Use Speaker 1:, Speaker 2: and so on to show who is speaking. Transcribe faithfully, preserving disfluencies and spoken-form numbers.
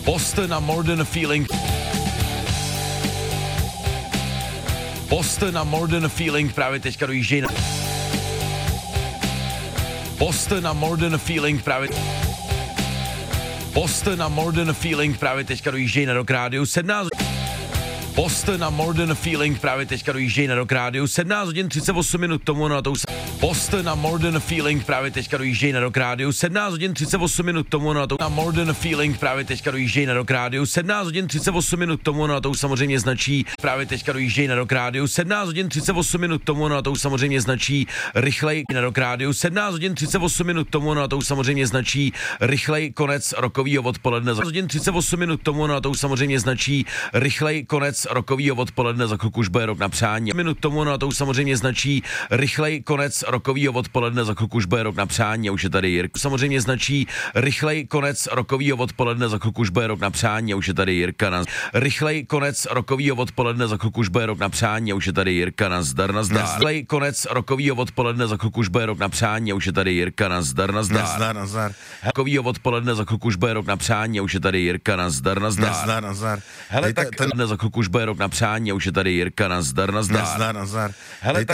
Speaker 1: Boston a More Than a Feeling. Boston a More Than a Feeling právě teďka dojíždějí na... Boston a More Than a Feeling právě... Boston a More Than a Feeling právě teďka dojíždějí na Rock Rádiu sedmnáct... Boston a More Than a Feeling právě teďka dojíždějí na Rock Rádiu sedmnáct hodin třicet osm minut tomu na to... Boston a More Than a Feeling právě teďka dojíždějí na Rock Rádiu sedmnáct hodin třicet osm minut tomu na to... A More Than a Feeling právě teďka dojíždějí na Rock Rádiu sedmnáct hodin třicet osm minut tomu na to samozřejmě značí právě teďka dojíždějí na Rock Rádiu sedmnáct hodin třicet osm minut tomu na to samozřejmě značí rychlej na Rock Rádiu sedmnáct hodin třicet osm minut tomu na to samozřejmě značí rychlej konec rokovýho odpoledne. Za hodin třicet osm minut tomu na to samozřejmě značí rychlej konec rokovýho odpoledne, za chvilku už bude Rok na přání. Minut tomu na to samozřejmě značí rychlej konec rokovýho odpoledne, za chvilku už bude Rok na přání a už je tady Jirka. Samozřejmě značí rychlej konec rokovýho odpoledne, za chvilku už bude Rok na přání a už je tady Jirka. Na... Rychlej konec rokovýho odpoledne, za chvilku už bude Rok na přání a už je tady Jirka. Nazdar, nazdar. Rychlej konec rokovýho odpoledne, za chvilku už bude Rok na přání a už je tady Jirka. Nazdar, nazdar.
Speaker 2: Nazdar, nazdar.
Speaker 1: Rokovýho odpoledne, za chvilku už bude Rok na přání a už je tady Jirka. Nazdar, nazdar.
Speaker 2: Nazdar, nazdar.
Speaker 1: Hele, tak ten... za chvilku už bude Rok na přání a už je tady Jirka. Nazdar, nazdar.
Speaker 2: Nazdar, nazdar.
Speaker 1: Hele, tak